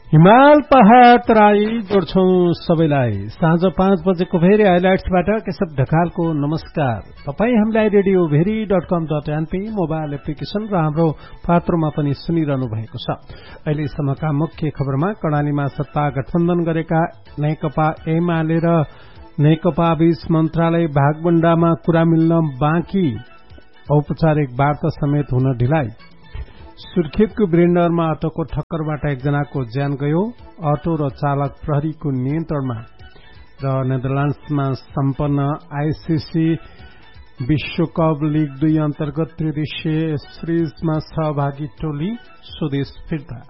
हिमाल पहाड़ तराई जोड्छौं सबैलाई। साँझ 5 बजेको भेरी हाइलाइट्सबाट केशव ढकालको नमस्कार। तपाई हामीलाई रेडियो भेरी.com.np मोबाइल एप्लिकेशन र हाम्रो पात्रोमा पनि सुनिरहनु भएको छ। अहिलेसम्मका मुख्य खबरमा कर्णालीमा सत्ता गठबन्धन गरेका नेकपा एमाले र नेकपा बीच मन्त्रालय भागबण्डामा कुरा मिल्न बाँकी, औपचारिक वार्ता समेत हुन ढिलाइ। सुर्खेतको वीरेन्द्रमा अटोको ठक्करबाट एकजनाको ज्यान गयो। अटो र चालक प्रहरीको नियन्त्रणमा। र नेदरल्याण्ड्समा सम्पन्न आईसीसी विश्वकप लीग 2 अन्तर्गत त्रिदेशीय सिरिजमा सहभागी टोली स्वदेश फिर्ता।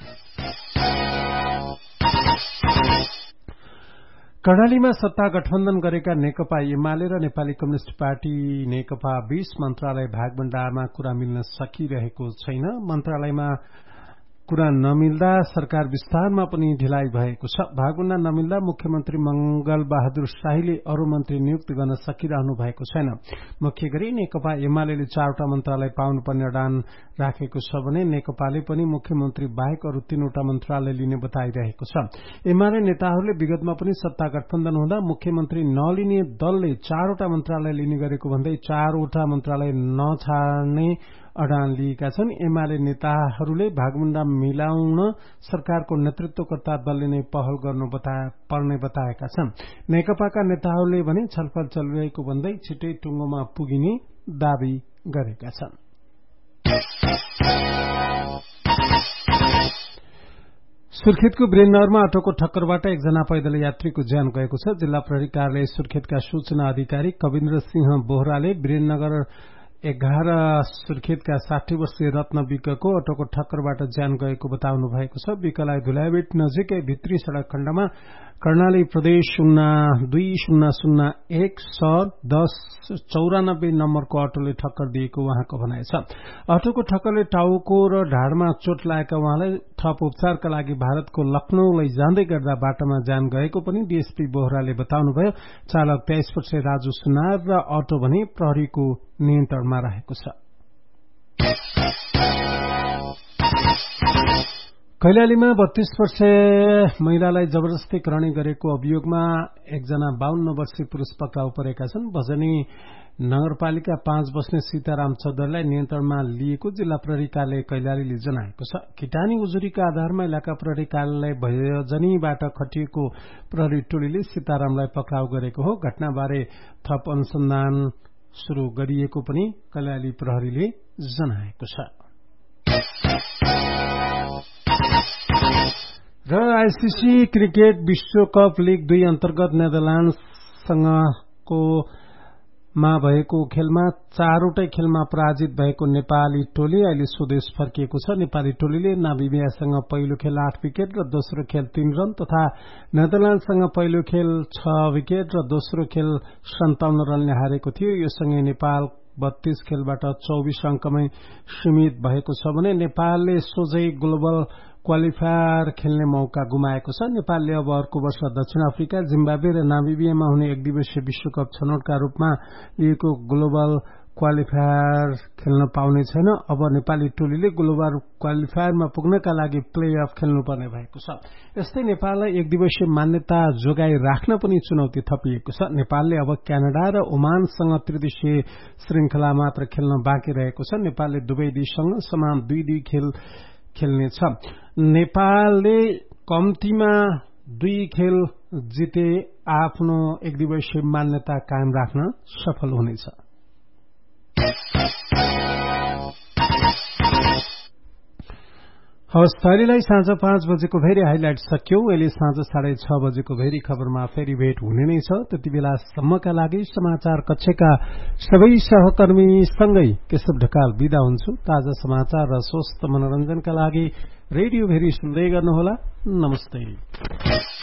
कर्णालीमा सत्ता गठबन्धन गरेका नेकपा एमाले र नेपाली कम्युनिष्ट पार्टी नेकपा बीच मन्त्रालय भागबण्डामा कुरा मिल्न सकिरहेको छैन। मन्त्रालयमा कुरा नमिल्दा सरकार विस्तारमा पनि ढिलाइ भएको छ। भागबण्डा नमिल्दा मुख्यमन्त्री मंगल बहादुर शाहीले अरू मन्त्री नियुक्त गर्न सकिरहनु भएको छैन। मुख्य गरी नेकपा एमाले 4वटा मन्त्रालय पाउनुपर्ने अडान राखेको छ भने नेकपाले पनि मुख्यमन्त्री बाहेक अरू 3वटा मन्त्रालय लिने बताइरहेको छ। एमाले नेताहरूले विगतमा पनि सत्ता गठबन्धन हुँदा मुख्यमन्त्री नलिने दलले 4वटा मन्त्रालय लिने गरेको भन्दै 4वटा मन्त्रालय नछाड्ने अडान लिएका छन्। एमाले नेताहरूले भागबण्डा मिलाउन सरकारको नेतृत्वकर्ता दलले नै पहल गर्नुपर्ने बताएका छन्। नेकपाका नेताहरूले भने छलफल चलिरहेको भन्दै छिटै टुङ्गोमा पुगिने दावी गरेका छन्। सुर्खेतको वीरेन्द्रमा अटोको ठक्करबाट एकजना पैदल यात्रीको ज्यान गएको छ। जिल्ला प्रहरी कार्यालय सुर्खेतका सूचना अधिकारी कविन्द्र सिंह बोहराले वीरेन्द्रनगर 11 सुर्खेतका 60 वर्षीय रत्न विकको अटोको ठक्करबाट ज्यान गएको बताउनु भएको छ। विकलाई धुलाबेट नजिकै भित्री सड़क खण्डमा कर्णाली प्रदेश 2001 1094 नम्बरको अटोले ठक्कर दिएको उहाँको भनाइ छ। अटोको ठक्करले टाउको र ढाडमा चोट लागेका उहाँलाई थप उपचारका लागि भारतको लखनऊ लैजाँदै गर्दा बाटोमा ज्यान गएको पनि डीएसपी बोहराले बताउनुभयो। चालक 23 वर्षीय राजु सुनार र अटो भने प्रहरीको नियन्त्रणमा रहेको छ। कैलालीमा 32 वर्षीय महिलालाई जबरजस्ती करणी गरेको अभियोगमा एकजना 52 वर्षीय पुरूष पक्राउ परेका छन्। भजनी नगरपालिका 5 बस्ने सीताराम चौधरीलाई नियन्त्रणमा लिएको जिल्ला प्रहरी कार्यालय कैलालीले जनाएको छ। किटानी उजुरीका आधारमा इलाका प्रहरी कार्यालय भजनीबाट खटिएको प्रहरी टोलीले सीतारामलाई पक्राउ गरेको हो। घटनाबारे थप अनुसन्धान शुरू गरिएको पनि कैलाली प्रहरीले जनाएको छ। र आईसीसी क्रिकेट विश्वकप लीग 2 अन्तर्गत नेदरल्याण्ड्ससँगको मा भएको खेलमा 4वटै खेलमा पराजित भएको नेपाली टोली अहिले स्वदेश फर्किएको छ। नेपाली टोलीले नामिबियासँग पहिलो खेल 8 विकेट र दोस्रो खेल 3 रन तथा नेदरल्याण्डसँग पहिलो खेल 6 विकेट र दोस्रो खेल 57 रनले हारेको थियो। यो सँगै नेपाल 32 खेलबाट 24 अंकमै सीमित भएको छ भने नेपालले सोझै ग्लोबल क्वालिफायर खेल्ने मौका गुमाएको छ। नेपालले अब अर्को वर्ष दक्षिण अफ्रिका, जिम्बाब्वे र नामिबियामा हुने एकदिवसीय विश्वकप छनौटका रूपमा लिएको ग्लोबल क्वालिफायर खेल्न पाउने छैन। अब नेपाली टोलीले ग्लोबल क्वालिफायरमा पुग्नका लागि प्ले अफ खेल्नुपर्ने भएको छ। यस्तै नेपाललाई एकदिवसीय मान्यता जोगाई राख्न पनि चुनौती थपिएको छ। नेपालले अब क्यानाडा र ओमानसँग त्रिदेशीय श्रृंखला मात्र खेल्न बाँकी रहेको छ। नेपालले दुवै देशसँग समान 2-2 खेल खेल्नेछ। नेपालले कम्तीमा 2 खेल जिते आफ्नो एकदिवसीय मान्यता कायम राख्न सफल हुनेछ। हवस्, अहिलेलाई साँझ 5 बजेको भेरी हाइलाइट सकियो। अहिले साँझ 6:30 बजेको भेरी खबरमा फेरि भेट हुने नै छ। त्यति बेलासम्मका लागि समाचार कक्षका सबै सहकर्मीसँगै केशव ढकाल बिदा हुन्छु। ताजा समाचार र स्वस्थ मनोरञ्जनका लागि रेडियो भेरी सुन्दै गर्नुहोला। नमस्ते।